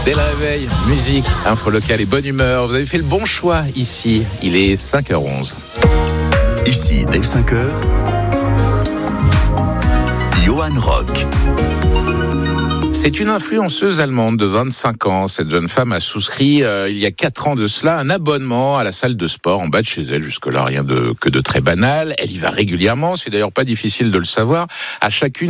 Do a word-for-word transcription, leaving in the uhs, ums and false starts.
Dès le réveil, musique, info locale et bonne humeur. Vous avez fait le bon choix ici. Il est cinq heures onze. Ici, dès cinq heures, Johan Rock. C'est une influenceuse allemande de vingt-cinq ans. Cette jeune femme a souscrit, euh, il y a quatre ans de cela, un abonnement à la salle de sport en bas de chez elle. Jusque-là, rien de, que de très banal. Elle y va régulièrement. C'est d'ailleurs pas difficile de le savoir. À chacune